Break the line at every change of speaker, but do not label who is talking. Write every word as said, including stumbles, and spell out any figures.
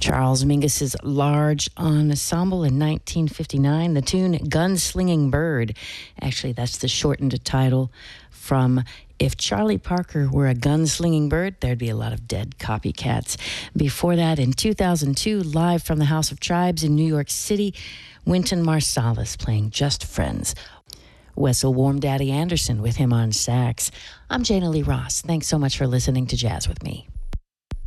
Charles Mingus's Large Ensemble in nineteen fifty-nine. The tune Gunslinging Bird. Actually, that's the shortened title from If Charlie Parker Were a Gunslinging Bird, there'd be a lot of dead copycats. Before that, in two thousand two, live from the House of Tribes in New York City, Wynton Marsalis playing Just Friends. Wessel Warm Daddy Anderson with him on sax. I'm Jana Lee Ross. Thanks so much for listening to Jazz with Me.